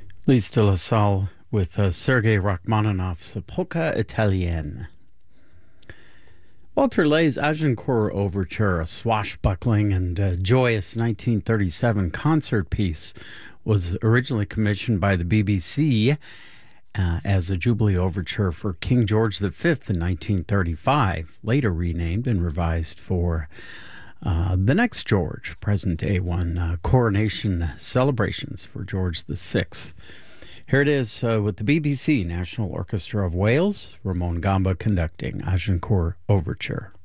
Lise de la Salle with Sergei Rachmaninoff's Polka Italienne. Walter Lay's Agincourt Overture, a swashbuckling and joyous 1937 concert piece, was originally commissioned by the BBC as a Jubilee Overture for King George V in 1935, later renamed and revised for the next George, present day one, coronation celebrations for George VI. Here it is with the BBC National Orchestra of Wales, Ramon Gamba conducting Agincourt Overture.